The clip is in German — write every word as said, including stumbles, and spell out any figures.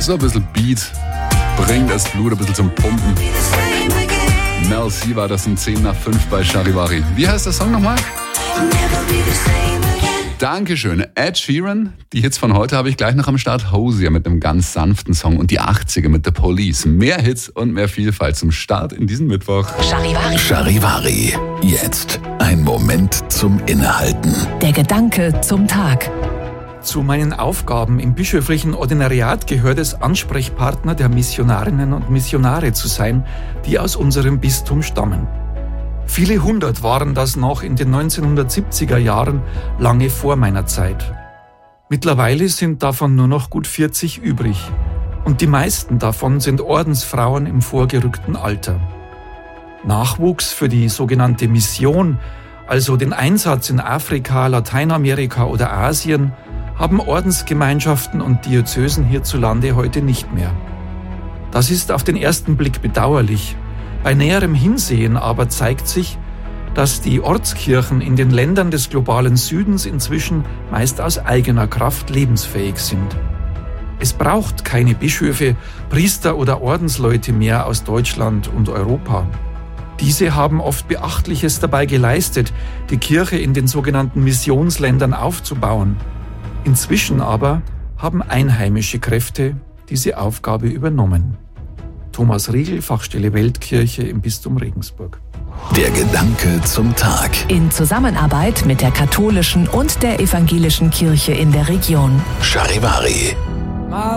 So ein bisschen Beat bringt das Blut ein bisschen zum Pumpen. Mel C war das um zehn nach fünf bei Charivari. Wie heißt der Song nochmal? Dankeschön. Ed Sheeran. Die Hits von heute habe ich gleich noch am Start. Hosier mit einem ganz sanften Song und die achtziger mit The Police. Mehr Hits und mehr Vielfalt zum Start in diesen Mittwoch. Charivari. Charivari. Jetzt ein Moment zum Innehalten. Der Gedanke zum Tag. Zu meinen Aufgaben im bischöflichen Ordinariat gehört es, Ansprechpartner der Missionarinnen und Missionare zu sein, die aus unserem Bistum stammen. Viele hundert waren das noch in den neunzehnhundertsiebziger Jahren, lange vor meiner Zeit. Mittlerweile sind davon nur noch gut vierzig übrig. Und die meisten davon sind Ordensfrauen im vorgerückten Alter. Nachwuchs für die sogenannte Mission, also den Einsatz in Afrika, Lateinamerika oder Asien, haben Ordensgemeinschaften und Diözesen hierzulande heute nicht mehr. Das ist auf den ersten Blick bedauerlich. Bei näherem Hinsehen aber zeigt sich, dass die Ortskirchen in den Ländern des globalen Südens inzwischen meist aus eigener Kraft lebensfähig sind. Es braucht keine Bischöfe, Priester oder Ordensleute mehr aus Deutschland und Europa. Diese haben oft Beachtliches dabei geleistet, die Kirche in den sogenannten Missionsländern aufzubauen. Inzwischen aber haben einheimische Kräfte diese Aufgabe übernommen. Thomas Riegel, Fachstelle Weltkirche im Bistum Regensburg. Der Gedanke zum Tag. In Zusammenarbeit mit der katholischen und der evangelischen Kirche in der Region. Charivari.